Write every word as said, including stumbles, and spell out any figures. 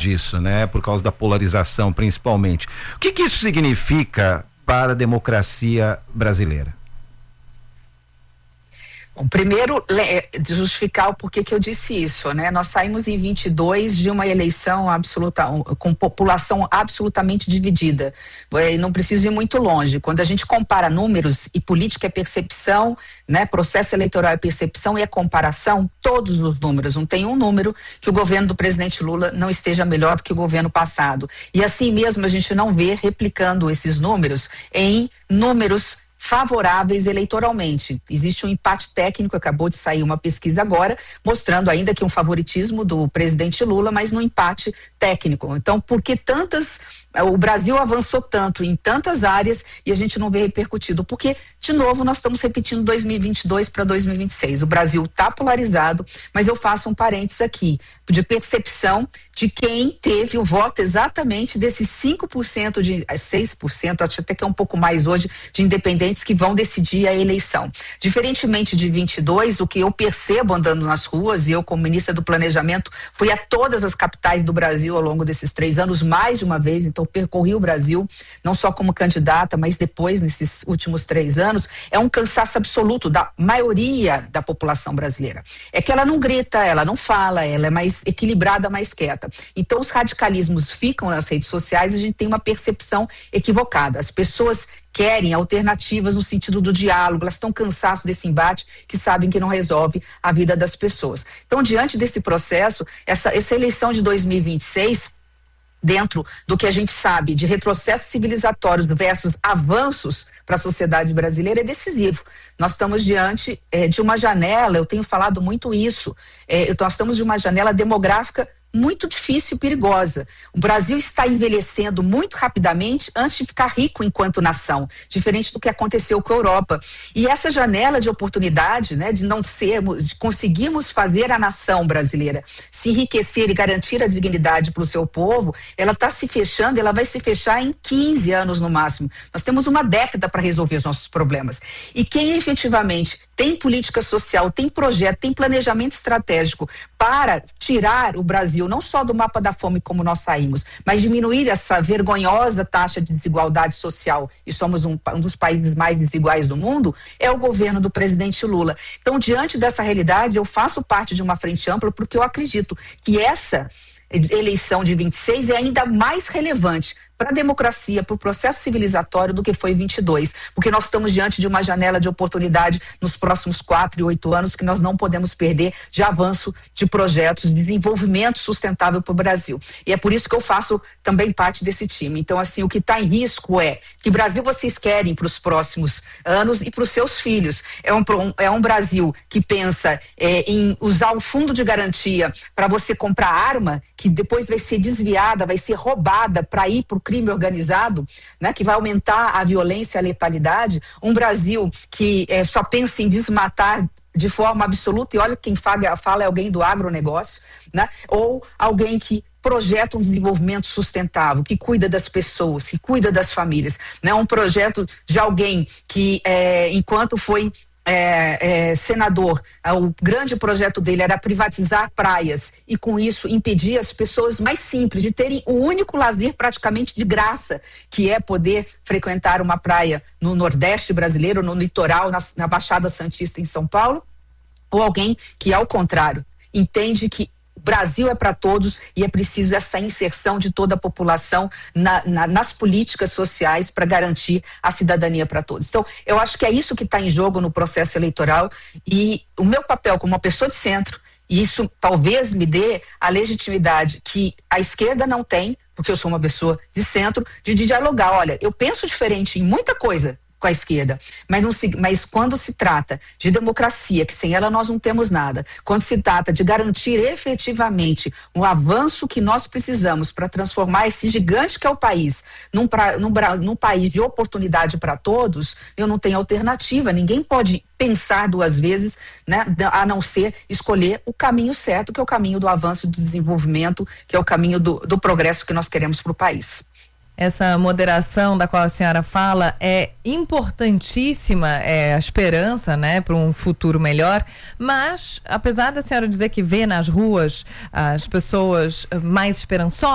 disso, né? Por causa da polarização, principalmente. O que que isso significa para a democracia brasileira? Bom, primeiro, justificar o porquê que eu disse isso, né? Nós saímos em vinte e dois de uma eleição absoluta, com população absolutamente dividida. Não preciso ir muito longe. Quando a gente compara números e política é percepção, né? Processo eleitoral é percepção e é comparação, todos os números. Não tem um número que o governo do presidente Lula não esteja melhor do que o governo passado. E assim mesmo a gente não vê replicando esses números em números favoráveis eleitoralmente. Existe um empate técnico, acabou de sair uma pesquisa agora, mostrando ainda que um favoritismo do presidente Lula, mas no empate técnico. Então, por que tantas... O Brasil avançou tanto em tantas áreas e a gente não vê repercutido? Porque, de novo, nós estamos repetindo dois mil e vinte e dois para dois mil e vinte e seis. O Brasil está polarizado, mas eu faço um parênteses aqui, de percepção de quem teve o voto exatamente desses cinco por cento, de seis por cento, acho até que é um pouco mais hoje, de independentes que vão decidir a eleição. Diferentemente de vinte e dois, o que eu percebo andando nas ruas, e eu como ministra do Planejamento fui a todas as capitais do Brasil ao longo desses três anos, mais de uma vez, então percorri o Brasil, não só como candidata, mas depois, nesses últimos três anos, é um cansaço absoluto da maioria da população brasileira. É que ela não grita, ela não fala, ela é mais equilibrada, mais quieta. Então os radicalismos ficam nas redes sociais e a gente tem uma percepção equivocada. As pessoas querem alternativas no sentido do diálogo, elas estão cansadas desse embate que sabem que não resolve a vida das pessoas. Então, diante desse processo, essa, essa eleição de dois mil e vinte e seis, dentro do que a gente sabe de retrocessos civilizatórios versus avanços para a sociedade brasileira, é decisivo. Nós estamos diante é, de uma janela, eu tenho falado muito isso, é, nós estamos de uma janela demográfica muito difícil e perigosa. O Brasil está envelhecendo muito rapidamente antes de ficar rico enquanto nação, diferente do que aconteceu com a Europa. E essa janela de oportunidade, né, de não sermos, de conseguirmos fazer a nação brasileira se enriquecer e garantir a dignidade para o seu povo, ela está se fechando, ela vai se fechar em quinze anos no máximo. Nós temos uma década para resolver os nossos problemas. E quem efetivamente tem política social, tem projeto, tem planejamento estratégico para tirar o Brasil não só do mapa da fome como nós saímos, mas diminuir essa vergonhosa taxa de desigualdade social, e somos um, um dos países mais desiguais do mundo, é o governo do presidente Lula. Então, diante dessa realidade, eu faço parte de uma frente ampla porque eu acredito que essa eleição de vinte e seis é ainda mais relevante para a democracia, para o processo civilizatório do que foi vinte e dois, porque nós estamos diante de uma janela de oportunidade nos próximos quatro e oito anos que nós não podemos perder de avanço de projetos de desenvolvimento sustentável para o Brasil. E é por isso que eu faço também parte desse time. Então, assim, o que está em risco é que Brasil vocês querem para os próximos anos e para os seus filhos. É um, é um Brasil que pensa é, em usar o fundo de garantia para você comprar arma, que depois vai ser desviada, vai ser roubada para ir para o crime organizado, né, que vai aumentar a violência e a letalidade. Um Brasil que é, só pensa em desmatar de forma absoluta, e olha quem fala, fala é alguém do agronegócio, né, ou alguém que projeta um desenvolvimento sustentável, que cuida das pessoas, que cuida das famílias, né, um projeto de alguém que, é, enquanto foi É, é, senador, o grande projeto dele era privatizar praias e com isso impedir as pessoas mais simples de terem o único lazer praticamente de graça, que é poder frequentar uma praia no Nordeste brasileiro, no litoral, na, na Baixada Santista em São Paulo, ou alguém que, ao contrário, entende que o Brasil é para todos e é preciso essa inserção de toda a população na, na, nas políticas sociais para garantir a cidadania para todos. Então, eu acho que é isso que está em jogo no processo eleitoral, e o meu papel como uma pessoa de centro, e isso talvez me dê a legitimidade que a esquerda não tem, porque eu sou uma pessoa de centro, de dialogar. Olha, eu penso diferente em muita coisa com a esquerda, mas, não se, mas quando se trata de democracia, que sem ela nós não temos nada, quando se trata de garantir efetivamente um avanço que nós precisamos para transformar esse gigante que é o país num, pra, num, num país de oportunidade para todos, eu não tenho alternativa. Ninguém pode pensar duas vezes, né, a não ser escolher o caminho certo, que é o caminho do avanço, do desenvolvimento, que é o caminho do, do progresso que nós queremos para o país. Essa moderação da qual a senhora fala é importantíssima, é a esperança, né, para um futuro melhor, mas apesar da senhora dizer que vê nas ruas as pessoas mais esperançosas,